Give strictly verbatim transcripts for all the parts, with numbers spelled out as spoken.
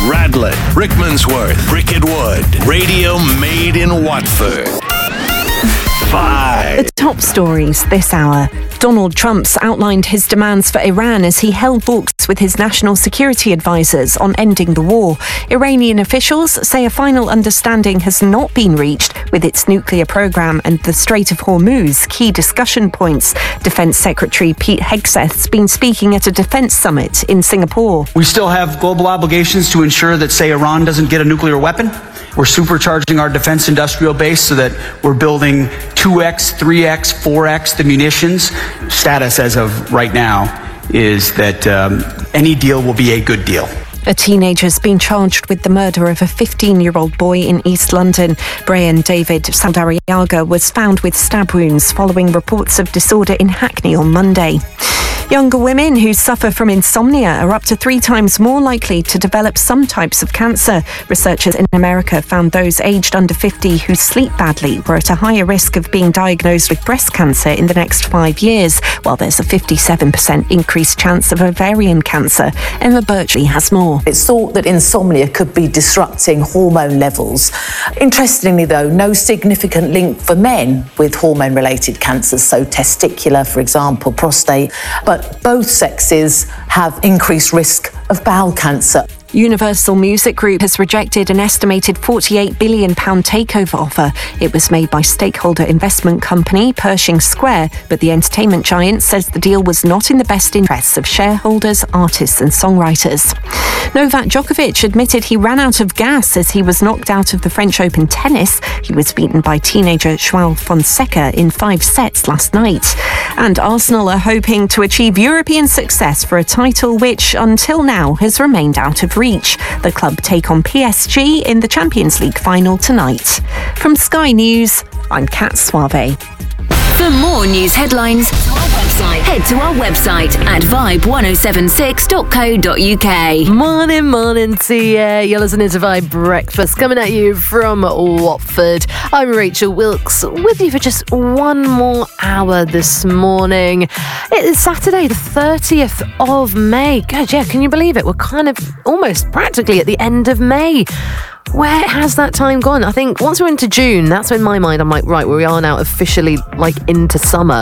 Radlett, Rickmansworth, Bricket Wood. Radio made in Watford. Five. The top stories this hour. Donald Trump's outlined his demands for Iran as he held talks with his national security advisors on ending the war. Iranian officials say a final understanding has not been reached with its nuclear program and the Strait of Hormuz, key discussion points. Defense Secretary Pete Hegseth's been speaking at a defense summit in Singapore. We still have global obligations to ensure that, say, Iran doesn't get a nuclear weapon. We're supercharging our defense industrial base so that we're building two X, three X, four X the munitions. Status as of right now is that um, any deal will be a good deal. A teenager's been charged with the murder of a fifteen-year-old boy in East London. Brian David Saldariaga was found with stab wounds following reports of disorder in Hackney on Monday. Younger women who suffer from insomnia are up to three times more likely to develop some types of cancer. Researchers in America found those aged under fifty who sleep badly were at a higher risk of being diagnosed with breast cancer in the next five years, while there's a fifty-seven percent increased chance of ovarian cancer. Emma Birchley has more. It's thought that insomnia could be disrupting hormone levels. Interestingly, though, no significant link for men with hormone-related cancers, so testicular, for example, prostate, but both sexes have increased risk of bowel cancer. Universal Music Group has rejected an estimated forty-eight billion pounds takeover offer. It was made by stakeholder investment company Pershing Square, but the entertainment giant says the deal was not in the best interests of shareholders, artists and songwriters. Novak Djokovic admitted he ran out of gas as he was knocked out of the French Open tennis. He was beaten by teenager Joao Fonseca in five sets last night. And Arsenal are hoping to achieve European success for a title which, until now, has remained out of reach. The club take on P S G in the Champions League final tonight. From Sky News, I'm Kat Suave. For more news headlines, head to our website at vibe ten seventy-six dot co dot uk. Morning, morning to you. You're listening to Vibe Breakfast, coming at you from Watford. I'm Rachel Wilkes, with you for just one more hour this morning. It is Saturday, the thirtieth of May. God, yeah, can you believe it? We're kind of almost practically at the end of May. Where has that time gone? I think once we're into June, that's when in my mind I'm like, right, we are now officially like into summer.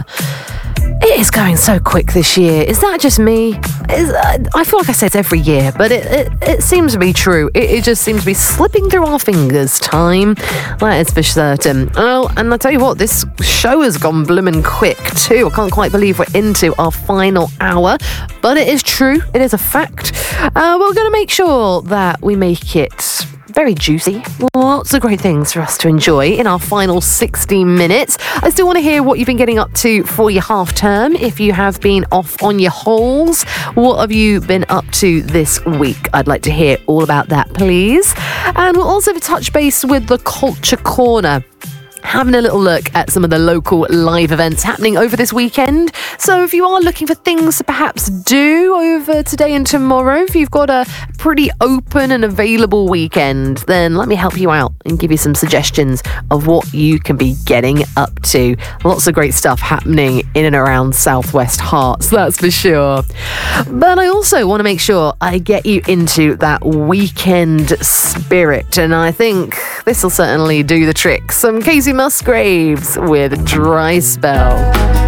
It is going so quick this year. Is that just me? Is, uh, I feel like I say it every year, but it, it, it seems to be true. It, it just seems to be slipping through our fingers. Time, that is for certain. Oh, and I tell you what, this show has gone blooming quick too. I can't quite believe we're into our final hour, but it is true. It is a fact. Uh, we're going to make sure that we make it very juicy. Lots of great things for us to enjoy in our final sixty minutes. I still want to hear what you've been getting up to for your half term. If you have been off on your holes, what have you been up to this week? I'd like to hear all about that, please. And we'll also touch base with the Culture Corner, having a little look at some of the local live events happening over this weekend. So if you are looking for things to perhaps do over today and tomorrow, if you've got a pretty open and available weekend, then let me help you out and give you some suggestions of what you can be getting up to. Lots of great stuff happening in and around Southwest Hearts, that's for sure. But I also want to make sure I get you into that weekend spirit, and I think this will certainly do the trick. Some Casey Musgraves with Dry Spell.